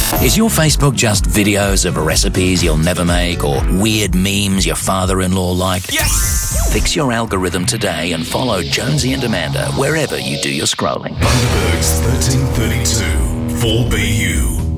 Is your Facebook just videos of recipes you'll never make or weird memes your father-in-law liked? Yes! Fix your algorithm today and follow Jonesy and Amanda wherever you do your scrolling. Bundaberg's 1332 4BU.